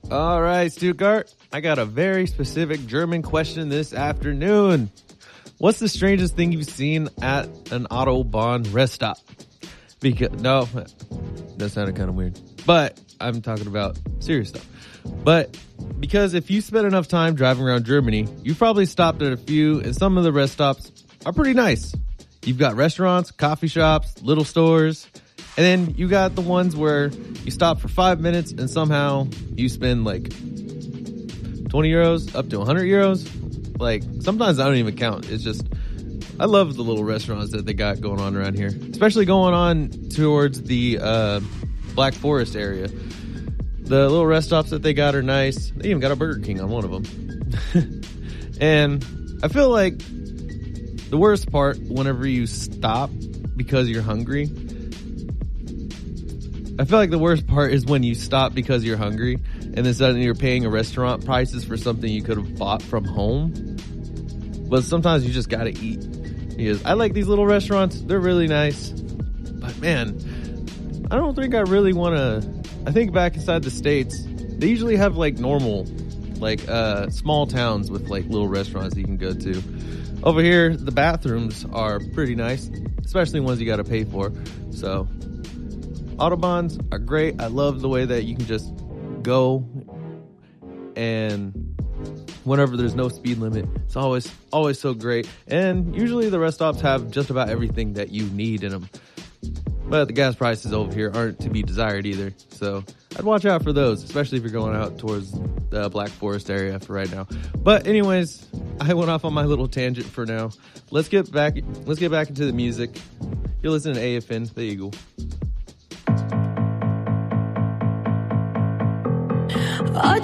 All right, Stuttgart. I got a very specific German question this afternoon. What's the strangest thing you've seen at an Autobahn rest stop? No, that sounded kind of weird. But I'm talking about serious stuff. But because if you spend enough time driving around Germany, you've probably stopped at a few, and some of the rest stops are pretty nice. You've got restaurants, coffee shops, little stores, and then you got the ones where you stop for 5 minutes and somehow you spend like 20 euros up to 100 euros. Like, sometimes I don't even count. It's just, I love the little restaurants that they got going on around here, especially going on towards the Black Forest area. The little rest stops that they got are nice. They even got a Burger King on one of them. And I feel like the worst part whenever you stop because you're hungry, I feel like the worst part is when you stop because you're hungry and then suddenly you're paying a restaurant prices for something you could have bought from home. But sometimes you just gotta eat. Because I like these little restaurants. They're really nice. But man, I don't think I really want to... I think back inside the States, they usually have like normal, like small towns with like little restaurants that you can go to. Over here, the bathrooms are pretty nice, especially ones you gotta pay for. So... Autobahns are great. I love the way that you can just go and whenever there's no speed limit, it's always so great. And usually the rest stops have just about everything that you need in them. But the gas prices over here aren't to be desired either. So I'd watch out for those, especially if you're going out towards the Black Forest area for right now. But anyways, I went off on my little tangent for now. Let's get back into the music. You're listening to AFN, the Eagle. Our